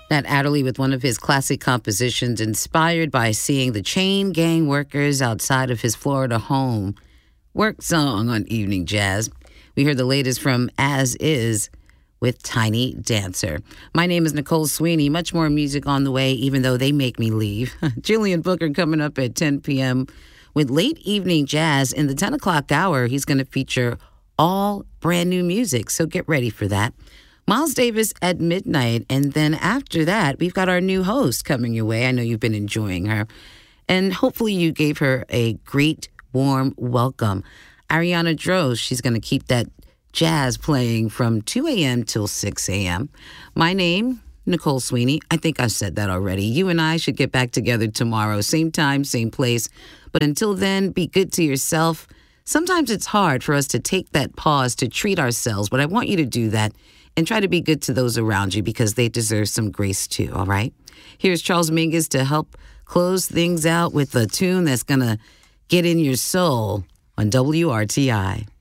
Nat Adderley with one of his classic compositions inspired by seeing the chain gang workers outside of his Florida home. Work song on Evening Jazz. We heard the latest from As Is with Tiny Dancer. My name is Nicole Sweeney. Much more music on the way, even though they make me leave. Julian Booker coming up at 10 p.m. with Late Evening Jazz. In the 10 o'clock hour, he's going to feature all brand new music, so get ready for that. Miles Davis at midnight, and then after that, we've got our new host coming your way. I know you've been enjoying her, and hopefully you gave her a great, warm welcome. Ariana Droz, she's going to keep that jazz playing from 2 a.m. till 6 a.m. My name, Nicole Sweeney. I think I said that already. You and I should get back together tomorrow, same time, same place. But until then, be good to yourself. Sometimes it's hard for us to take that pause to treat ourselves, but I want you to do that and try to be good to those around you because they deserve some grace too, all right? Here's Charles Mingus to help close things out with a tune that's going to get in your soul on WRTI.